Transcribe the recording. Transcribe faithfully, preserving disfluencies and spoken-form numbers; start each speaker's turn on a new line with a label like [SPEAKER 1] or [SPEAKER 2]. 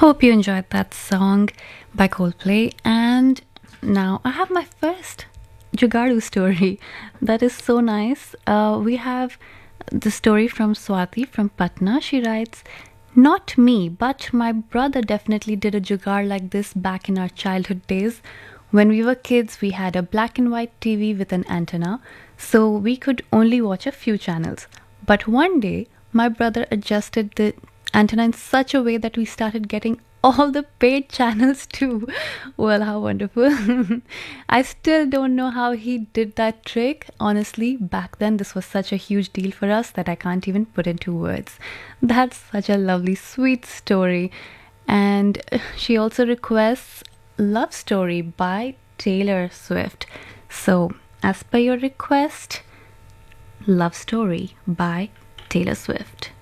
[SPEAKER 1] Hope you enjoyed that song by Coldplay. And now I have my first Jugaadu story. That is so nice. Uh, we have the story from Swati from Patna. She writes, not me, but my brother definitely did a jugaad like this back in our childhood days. When we were kids, we had a black and white T V with an antenna, so we could only watch a few channels. But one day, my brother adjusted the antenna in such a way that we started getting all the paid channels too. Well, how wonderful. I still don't know how he did that trick. Honestly, back then this was such a huge deal for us that I can't even put into words. That's such a lovely, sweet story. And she also requests Love Story by Taylor Swift. So, as per your request, Love Story by Taylor Swift.